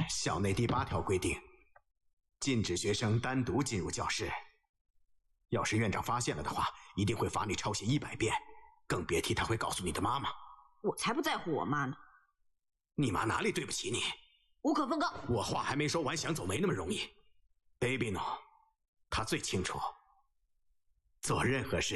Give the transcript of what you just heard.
校内第8条规定，禁止学生单独进入教室。要是院长发现了的话，一定会罚你抄写100遍，更别提他会告诉你的妈妈。 我才不在乎我妈呢！ 你妈哪里对不起你？ 无可奉告。 我话还没说完，想走没那么容易。Baby 呢？他最清楚，做任何事